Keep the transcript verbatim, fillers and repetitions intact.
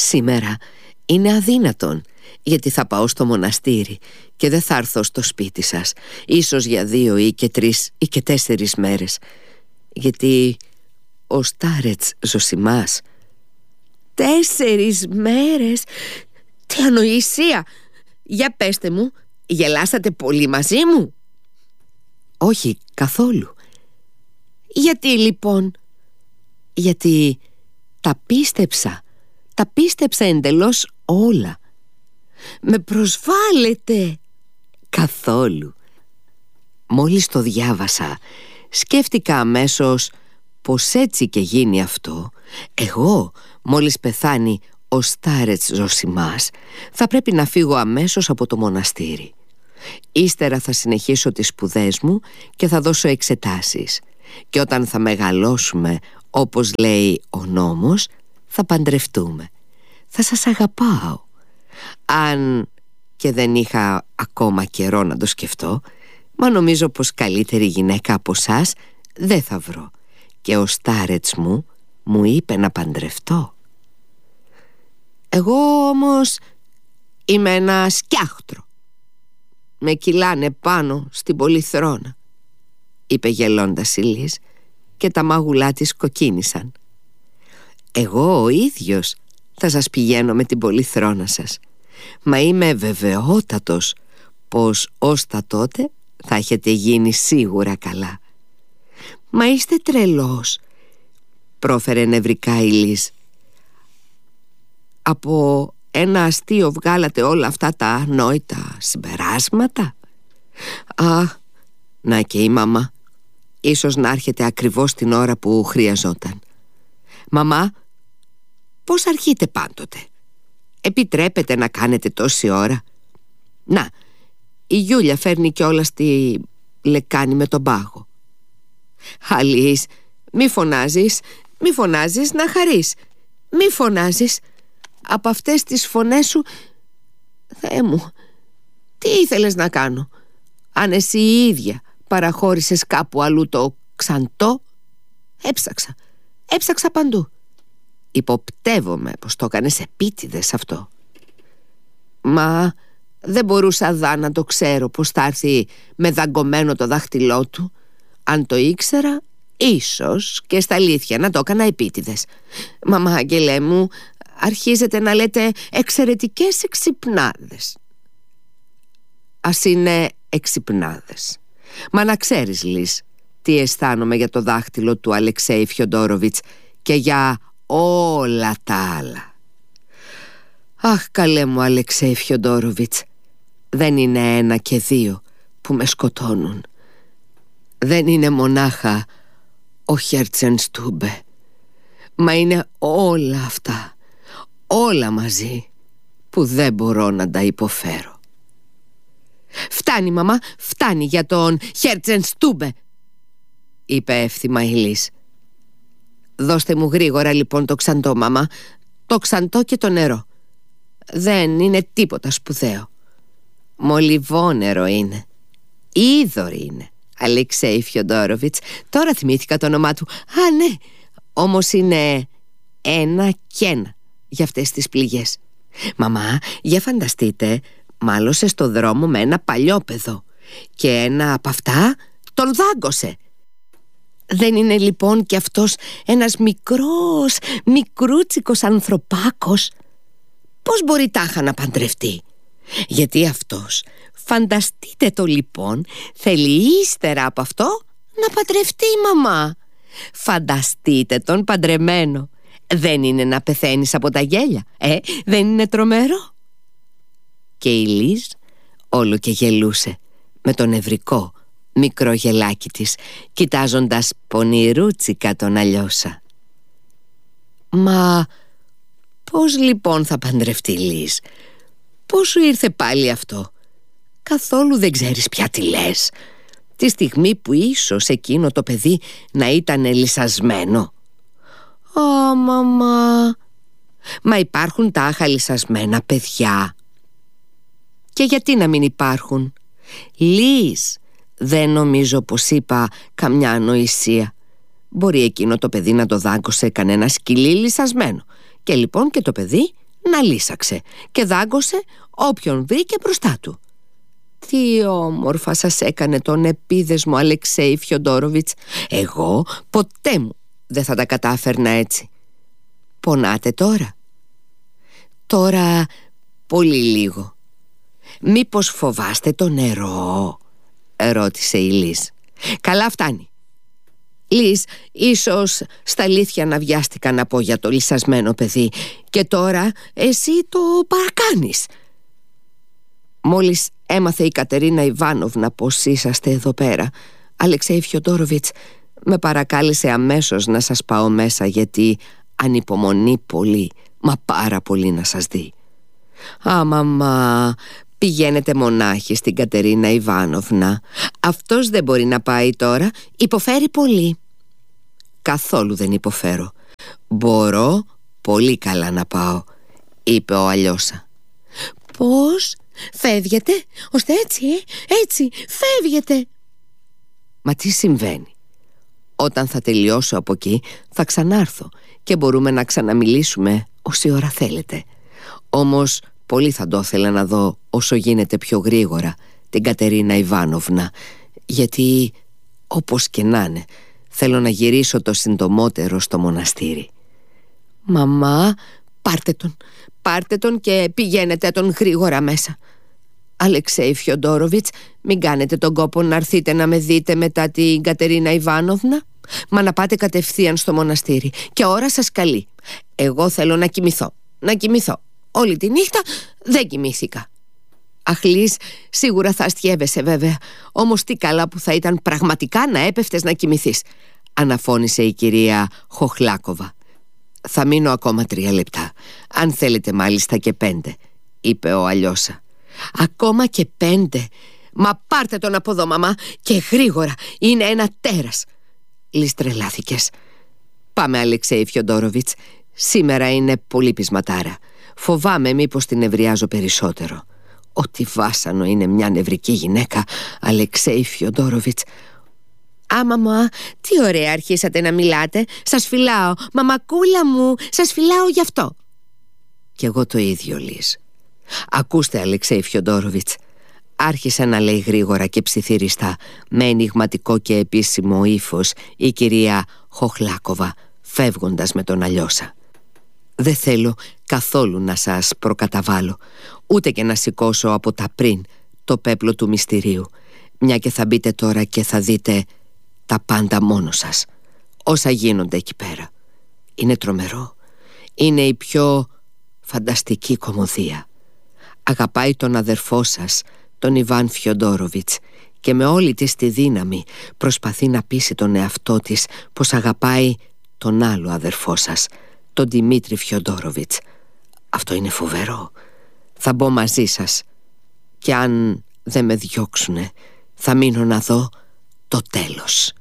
Σήμερα είναι αδύνατον, γιατί θα πάω στο μοναστήρι και δεν θα έρθω στο σπίτι σας, ίσως για δύο ή και τρεις ή και τέσσερις μέρες, γιατί ο Στάρετς Ζωσιμάς. Τέσσερις μέρες? Τι ανοησία! Για πέστε μου, γελάσατε πολύ μαζί μου? Όχι, καθόλου. Γιατί λοιπόν? Γιατί τα πίστεψα. Τα πίστεψα εντελώς όλα. Με προσβάλλετε? Καθόλου. Μόλις το διάβασα, σκέφτηκα αμέσως πως έτσι και γίνει αυτό, εγώ, μόλις πεθάνει ο Στάρετς Ζωσιμάς, θα πρέπει να φύγω αμέσως από το μοναστήρι. Ύστερα θα συνεχίσω τις σπουδές μου και θα δώσω εξετάσεις. Και όταν θα μεγαλώσουμε, όπως λέει ο νόμος, θα παντρευτούμε. Θα σας αγαπάω. Αν και δεν είχα ακόμα καιρό να το σκεφτώ, μα νομίζω πως καλύτερη γυναίκα από σας δεν θα βρω. Και ο Στάρετς μου μου είπε να παντρευτώ. Εγώ όμως είμαι ένα σκιάχτρο. Με κυλάνε πάνω στην πολυθρόνα, είπε γελώντας η Λίζ, και τα μάγουλά της κοκκίνησαν. Εγώ ο ίδιος θα σας πηγαίνω με την πολυθρόνα σας, μα είμαι βεβαιότατος πως ως τα τότε θα έχετε γίνει σίγουρα καλά. Μα είστε τρελός, πρόφερε νευρικά η Λίζ. Από ένα αστείο βγάλατε όλα αυτά τα ανόητα συμπεράσματα? Α, να και η μαμά. Ίσως να έρχεται ακριβώς την ώρα που χρειαζόταν. Μαμά, πώς αρχείτε πάντοτε? Επιτρέπετε να κάνετε τόση ώρα? Να, η Γιούλια φέρνει κιόλας τη λεκάνη με τον πάγο. Αλής, μη φωνάζεις, μη φωνάζεις να χαρείς. Μη φωνάζεις. Από αυτές τις φωνές σου, Θεέ μου, τι ήθελες να κάνω? Αν εσύ η ίδια παραχώρησες κάπου αλλού το ξαντό? Έψαξα, έψαξα παντού. Υποπτεύομαι πως το έκανες επίτηδες αυτό. Μα δεν μπορούσα δα να το ξέρω πως θα έρθει με δαγκωμένο το δάχτυλό του. Αν το ήξερα, ίσως και στα αλήθεια να το έκανα επίτηδες. Μαμά, αγγελέ μου, αρχίζετε να λέτε εξαιρετικές εξυπνάδες. Ας είναι εξυπνάδες. Μα να ξέρεις, Λίζ, τι αισθάνομαι για το δάχτυλο του Αλεξέη Φιοντόροβιτς και για όλα τα άλλα. Αχ, καλέ μου Αλεξέη Φιοντόροβιτς, δεν είναι ένα και δύο που με σκοτώνουν. Δεν είναι μονάχα ο Χέρτσενστούμπε, μα είναι όλα αυτά, όλα μαζί, που δεν μπορώ να τα υποφέρω. Φτάνει, μαμά, φτάνει για τον Χέρτσενστούμπε, είπε εύθυμα η Λίζ. Δώστε μου γρήγορα λοιπόν το ξαντό, μαμά, το ξαντό και το νερό. Δεν είναι τίποτα σπουδαίο. Μολυβόνερο είναι. Είδωρη είναι. Αλεξέη Φιοντόροβιτς. Τώρα θυμήθηκα το όνομά του. Α, ναι. Όμως είναι ένα και ένα για αυτές τις πληγές. Μαμά, για φανταστείτε, μάλωσε στο δρόμο με ένα παλιόπαιδο και ένα από αυτά τον δάγκωσε. Δεν είναι λοιπόν και αυτός ένας μικρός, μικρούτσικος ανθρωπάκος? Πώς μπορεί τάχα να παντρευτεί? Γιατί αυτός, φανταστείτε το λοιπόν, θέλει ύστερα από αυτό να παντρευτεί, μαμά. Φανταστείτε τον παντρεμένο. Δεν είναι να πεθαίνεις από τα γέλια? Ε, δεν είναι τρομερό? Και η Λίζ όλο και γελούσε με το νευρικό μικρό γελάκι της, κοιτάζοντας πονηρούτσικα τον Αλιώσα. Μα πώς λοιπόν θα παντρευτεί, Λίζ? Πώς σου ήρθε πάλι αυτό? Καθόλου δεν ξέρεις πια τι λες, τη στιγμή που ίσως εκείνο το παιδί να ήταν λυσασμένο. Α, μαμά, μα υπάρχουν τάχα λυσασμένα παιδιά. Και γιατί να μην υπάρχουν? Λίζ, δεν νομίζω πως είπα καμιά ανοησία. Μπορεί εκείνο το παιδί να το δάγκωσε κανένα σκυλί λυσασμένο, και λοιπόν και το παιδί να λύσαξε και δάγκωσε όποιον βρήκε μπροστά του. Τι όμορφα σας έκανε τον επίδεσμο Αλεξέη Φιοντόροβιτς. Εγώ ποτέ μου δεν θα τα κατάφερνα έτσι. Πονάτε τώρα? Τώρα πολύ λίγο. Μήπως φοβάστε το νερό? Ρώτησε η Λίζ. Καλά φτάνει. Λίζ, ίσως στα αλήθεια να βιάστηκα να πω για το λυσασμένο παιδί, και τώρα εσύ το παρακάνεις. Μόλις έμαθε η Κατερίνα Ιβάνοβνα πως είσαστε εδώ πέρα, Αλεξέη Φιοντόροβιτς με παρακάλεσε αμέσως να σας πάω μέσα, γιατί ανυπομονεί πολύ, μα πάρα πολύ να σας δει. Α, μαμά, πηγαίνετε μονάχη στην Κατερίνα Ιβάνοβνα. Αυτός δεν μπορεί να πάει τώρα, υποφέρει πολύ. Καθόλου δεν υποφέρω. Μπορώ πολύ καλά να πάω, είπε ο Αλιώσα. Πώς? Φεύγετε? Ώστε έτσι, ε? έτσι, φεύγετε. Μα τι συμβαίνει? Όταν θα τελειώσω από εκεί θα ξανάρθω και μπορούμε να ξαναμιλήσουμε όση ώρα θέλετε. Όμως πολύ θα το ήθελα να δω όσο γίνεται πιο γρήγορα την Κατερίνα Ιβάνοβνα, γιατί όπως και να είναι θέλω να γυρίσω το συντομότερο στο μοναστήρι. Μαμά, πάρτε τον, πάρτε τον και πηγαίνετε τον γρήγορα μέσα. Αλεξέη Φιοντόροβιτς, μην κάνετε τον κόπο να έρθετε να με δείτε μετά την Κατερίνα Ιβάνοβνα, μα να πάτε κατευθείαν στο μοναστήρι και ώρα σας καλεί. Εγώ θέλω να κοιμηθώ, να κοιμηθώ. Όλη τη νύχτα δεν κοιμήθηκα. Αχ, Λίζ, σίγουρα θα αστιεύεσαι βέβαια, όμως τι καλά που θα ήταν πραγματικά να έπεφτες να κοιμηθείς, αναφώνησε η κυρία Χοχλάκοβα. Θα μείνω ακόμα τρία λεπτά, αν θέλετε μάλιστα και πέντε, είπε ο Αλιώσα. Ακόμα και πέντε? Μα πάρτε τον από εδώ, μαμά, και γρήγορα, είναι ένα τέρας. Λίζ, τρελάθηκες. Πάμε, Αλεξέη Φιοντόροβιτς, σήμερα είναι πολύ πεισματάρα. Φοβάμαι μήπως την νευριάζω περισσότερο. Ό,τι βάσανο είναι μια νευρική γυναίκα, Αλεξέη Φιοντόροβιτς. Α, μαμά, τι ωραία αρχίσατε να μιλάτε. Σας φιλάω, μαμακούλα μου, σας φιλάω γι' αυτό. Κι εγώ το ίδιο, Λίζ. Ακούστε, Αλεξέη Φιοντόροβιτς, άρχισε να λέει γρήγορα και ψιθυριστά, με ενιγματικό και επίσημο ύφος, η κυρία Χοχλάκοβα, φεύγοντας με τον Αλιώσα. Δεν θέλω καθόλου να σας προκαταβάλω, ούτε και να σηκώσω από τα πριν το πέπλο του μυστηρίου, μια και θα μπείτε τώρα και θα δείτε τα πάντα μόνο σας, όσα γίνονται εκεί πέρα. Είναι τρομερό. Είναι η πιο φανταστική κωμωδία. Αγαπάει τον αδερφό σας, τον Ιβάν Φιοντόροβιτς, και με όλη της τη δύναμη προσπαθεί να πείσει τον εαυτό της πως αγαπάει τον άλλο αδερφό σας, τον Δημήτρη Φιοντόροβιτς. Αυτό είναι φοβερό. Θα μπω μαζί σας και αν δεν με διώξουνε θα μείνω να δω το τέλος.